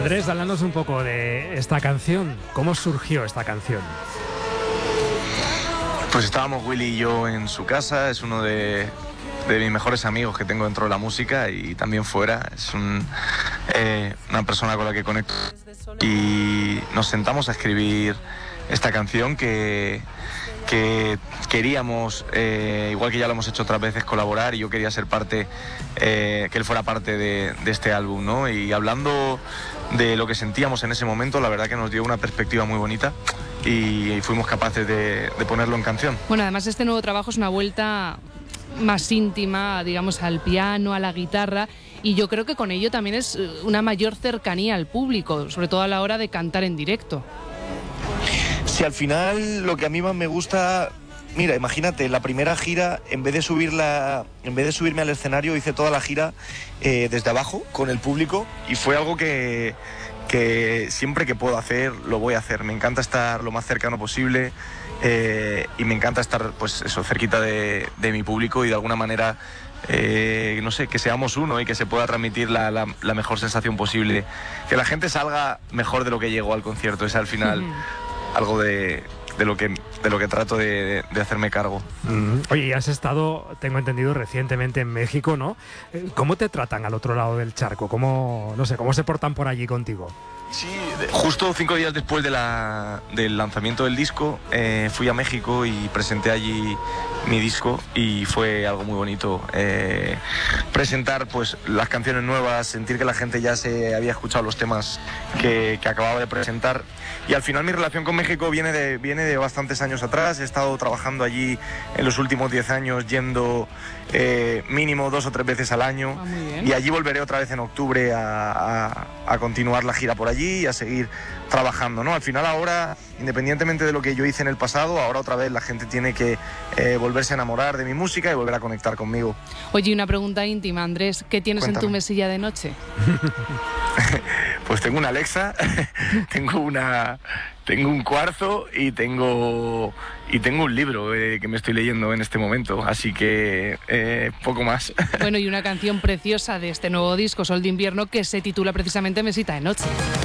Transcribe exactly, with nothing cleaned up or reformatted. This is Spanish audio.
Andrés, háblanos un poco de esta canción. ¿Cómo surgió esta canción? Pues estábamos Willy y yo en su casa. Es uno de, de mis mejores amigos que tengo dentro de la música y también fuera. Es un, eh, una persona con la que conecto. Y nos sentamos a escribir esta canción que, que queríamos, eh, igual que ya lo hemos hecho otras veces, colaborar, y yo quería ser parte, eh, que él fuera parte de, de este álbum, ¿no? Y hablando de lo que sentíamos en ese momento, la verdad que nos dio una perspectiva muy bonita y, y fuimos capaces de, de ponerlo en canción. Bueno, además este nuevo trabajo es una vuelta más íntima, digamos, al piano, a la guitarra, y yo creo que con ello también es una mayor cercanía al público, sobre todo a la hora de cantar en directo. Sí, al final lo que a mí más me gusta, mira, imagínate, la primera gira, en vez de subirla, en vez de subirme al escenario, hice toda la gira eh, desde abajo con el público, y fue algo que, que siempre que puedo hacer lo voy a hacer. Me encanta estar lo más cercano posible eh, y me encanta estar, pues eso, cerquita de, de mi público y de alguna manera, eh, no sé, que seamos uno y que se pueda transmitir la, la, la mejor sensación posible, que la gente salga mejor de lo que llegó al concierto. Es al final algo de, de lo que de lo que trato de, de hacerme cargo. Mm. Oye, has estado, tengo entendido, recientemente en México, ¿no? ¿Cómo te tratan al otro lado del charco? ¿Cómo, no sé, cómo se portan por allí contigo? Sí, justo cinco días después de la, del lanzamiento del disco, eh, fui a México y presenté allí mi disco y fue algo muy bonito. Eh, presentar pues las canciones nuevas, sentir que la gente ya se había escuchado los temas que, que acababa de presentar. Y al final mi relación con México viene de, viene de bastantes años atrás. He estado trabajando allí en los últimos diez años, yendo eh, mínimo dos o tres veces al año. Ah, y allí volveré otra vez en octubre a, a, a continuar la gira por allí y a seguir trabajando, ¿no? Al final ahora, independientemente de lo que yo hice en el pasado, ahora otra vez la gente tiene que eh, volverse a enamorar de mi música y volver a conectar conmigo. Oye, una pregunta íntima, Andrés. ¿Qué tienes Cuéntame. en tu mesilla de noche? Pues tengo una Alexa, tengo una, tengo un cuarzo y tengo y tengo un libro eh, que me estoy leyendo en este momento, así que eh, poco más. Bueno, y una canción preciosa de este nuevo disco, Sol de Invierno, que se titula precisamente Mesita de Noche.